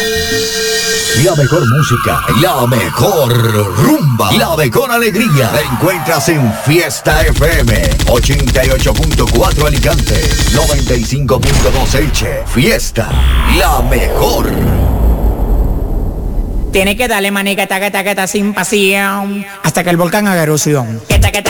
La mejor música, la mejor rumba, la mejor alegría la encuentras en Fiesta FM 88.4 Alicante, 95.2 Elche. Fiesta, la mejor. Tiene que darle manica taca taca sin pasión hasta que el volcán haga erupción.